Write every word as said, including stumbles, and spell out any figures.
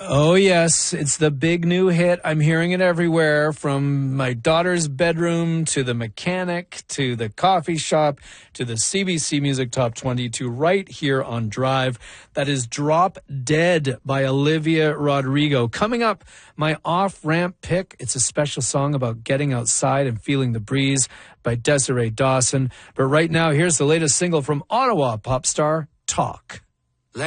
Oh, yes. It's the big new hit. I'm hearing it everywhere, from my daughter's bedroom to the mechanic to the coffee shop to the C B C Music Top twenty to right here on Drive. That is Drop Dead by Olivia Rodrigo. Coming up, my off-ramp pick. It's a special song about getting outside and feeling the breeze by Desiree Dawson. But right now, here's the latest single from Ottawa pop star Talk.